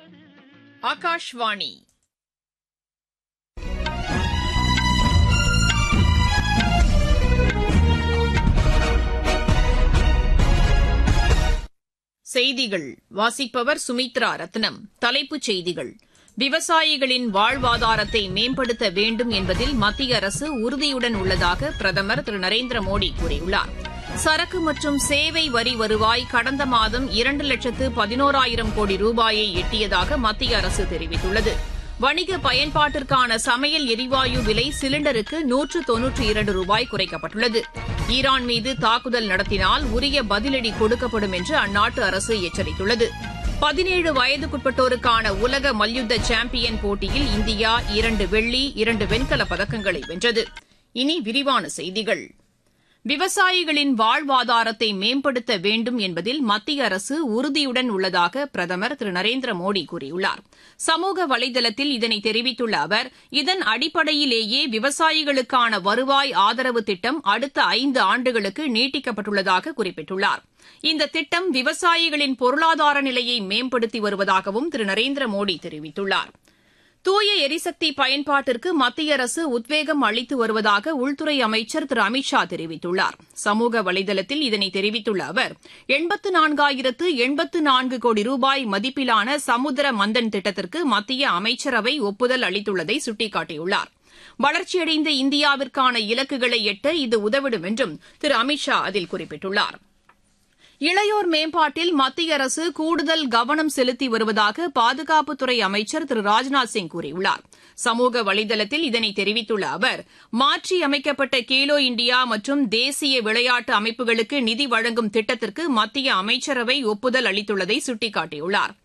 ஆகாஷ்வாணி செய்திகள் வாசிப்பவர் சுமித்ரா ரத்னம். தலைப்புச் செய்திகள்: விவசாயிகளின் வாழ்வாதாரத்தை மேம்படுத்த வேண்டும் என்பதில் மத்திய அரசு உறுதியுடன் உள்ளதாக பிரதமர் திரு நரேந்திர மோடி கூறியுள்ளார். சரக்கு மற்றும் சேவை வரி வருவாய் கடந்த மாதம் 2,11,000 கோடி ரூபாயை எட்டியதாக மத்திய அரசு தெரிவித்துள்ளது. வணிக பயன்பாட்டிற்கான சமையல் எரிவாயு விலை சிலிண்டருக்கு 192 ரூபாய் குறைக்கப்பட்டுள்ளது. ஈரான் மீது தாக்குதல் நடத்தினால் உரிய பதிலடி கொடுக்கப்படும் என்று அந்நாட்டு அரசு எச்சரித்துள்ளது. 17 வயதுக்குட்பட்டோருக்கான உலக மல்யுத்த சாம்பியன் போட்டியில் இந்தியா 2 வெள்ளி 2 வெண்கலப் பதக்கங்களை வென்றது. இனி விரிவான செய்திகள். விவசாயிகளின் வாழ்வாதாரத்தை மேம்படுத்த வேண்டும் என்பதில் மத்திய அரசு உறுதியுடன் உள்ளதாக பிரதமர் திரு நரேந்திர மோடி கூறியுள்ளார். சமூக வலைதளத்தில் இதனை தெரிவித்துள்ள அவர், இதன் அடிப்படையிலேயே விவசாயிகளுக்கான வருவாய் ஆதரவு திட்டம் அடுத்த 5 ஆண்டுகளுக்கு நீட்டிக்கப்பட்டுள்ளதாக குறிப்பிட்டுள்ளார். இந்த திட்டம் விவசாயிகளின் பொருளாதார நிலையை மேம்படுத்தி வருவதாகவும் திரு நரேந்திர மோடி தெரிவித்துள்ளார். தூய எரிசக்தி பயன்பாட்டிற்கு மத்திய அரசு உத்வேகம் அளித்து வருவதாக உள்துறை அமைச்சர் திரு அமித் ஷா தெரிவித்துள்ளார். சமூக வலைதளத்தில் இதனை தெரிவித்துள்ள அவர், 84,084 கோடி ரூபாய் மதிப்பிலான சமுத்திர மந்தன் திட்டத்திற்கு மத்திய அமைச்சரவை ஒப்புதல் அளித்துள்ளதை சுட்டிக்காட்டியுள்ளார். வளர்ச்சியடைந்த இந்தியாவிற்கான இலக்குகளை எட்ட இது உதவிடும் என்றும் திரு அமித் ஷா அதில் குறிப்பிட்டுள்ளார். இளையோர் மேம்பாட்டில் மத்திய அரசு கூடுதல் கவனம் செலுத்தி வருவதாக பாதுகாப்புத்துறை அமைச்சர் திரு ராஜ்நாத் சிங் கூறியுள்ளார். சமூக வலைதளத்தில் இதனை தெரிவித்துள்ள அவர், மாற்றியமைக்கப்பட்ட கேலோ இண்டியா மற்றும் தேசிய விளையாட்டு அமைப்புகளுக்கு நிதி வழங்கும் திட்டத்திற்கு மத்திய அமைச்சரவை ஒப்புதல் அளித்துள்ளதை சுட்டிக்காட்டியுள்ளார்.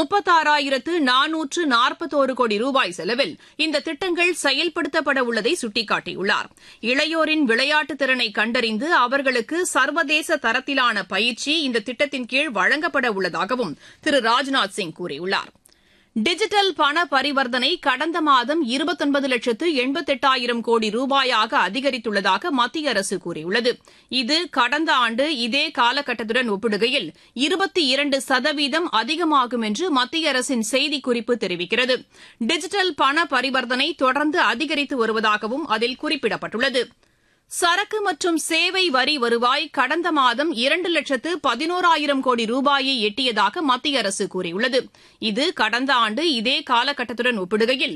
36,441 கோடி ரூபாய் செலவில் இந்த திட்டங்கள் செயல்படுத்தப்பட உள்ளதை சுட்டிக்காட்டியுள்ளார். இளையோரின் விளையாட்டு திறனை கண்டறிந்து அவர்களுக்கு சர்வதேச தரத்திலான பயிற்சி இந்த திட்டத்தின் கீழ் வழங்கப்பட உள்ளதாகவும் திரு ராஜ்நாத் சிங் கூறியுள்ளார். டிஜிட்டல் பண பரிவர்த்தனை கடந்த மாதம் 29,88,000 கோடி ரூபாயாக அதிகரித்துள்ளதாக மத்திய அரசு கூறியுள்ளது. இது கடந்த ஆண்டு இதே காலகட்டத்துடன் ஒப்பிடுகையில் 22% அதிகமாகும் என்று மத்திய அரசின் செய்திக்குறிப்பு தெரிவிக்கிறது. டிஜிட்டல் பண பரிவர்த்தனை தொடர்ந்து அதிகரித்து வருவதாகவும் அதில் குறிப்பிடப்பட்டுள்ளது. சரக்கு மற்றும் சேவை வரி வருவாய் கடந்த மாதம் 2,11,000 கோடி ரூபாயை எட்டியதாக மத்திய அரசு கூறியுள்ளது. இது கடந்த ஆண்டு இதே காலகட்டத்துடன் ஒப்பிடுகையில்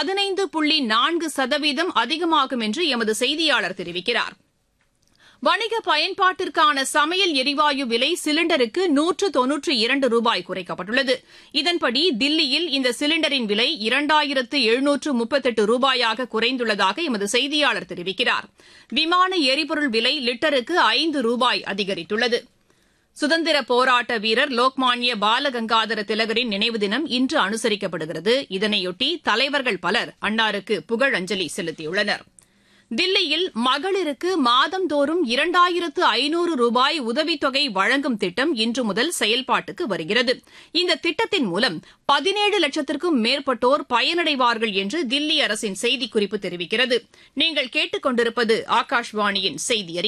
15.4% அதிகமாகும் என்று எமது செய்தியாளர் தெரிவிக்கிறார். வணிக பயன்பாட்டிற்கான சமையல் எரிவாயு விலை சிலிண்டருக்கு 192 ரூபாய் குறைக்கப்பட்டுள்ளது. இதன்படி தில்லியில் இந்த சிலிண்டரின் விலை 2,738 ரூபாயாக குறைந்துள்ளதாக எமது செய்தியாளர் தெரிவிக்கிறார். விமான எரிபொருள் விலை லிட்டருக்கு 5 ரூபாய் அதிகரித்துள்ளது. சுதந்திர போராட்ட வீரர் லோக்மான்ய பாலகங்காதர திலகரின் நினைவு தினம் இன்று அனுசரிக்கப்படுகிறது. இதனையொட்டி தலைவர்கள் பலர் அன்னாருக்கு புகழஞ்சலி செலுத்தியுள்ளனர். தில்லியில் மகளிருக்கு மாதந்தோறும் 2,500 ரூபாய் உதவித்தொகை வழங்கும் திட்டம் இன்று முதல் செயல்பாட்டுக்கு வருகிறது. இந்த திட்டத்தின் மூலம் 17 லட்சத்திற்கும் மேற்பட்டோர் பயனடைவார்கள் என்று தில்லி அரசின் செய்திக்குறிப்பு தெரிவிக்கிறது. நீங்கள் கேட்டுக் கொண்டிருப்பது ஆகாஷ்வாணியின் செய்தி அறிக்கை.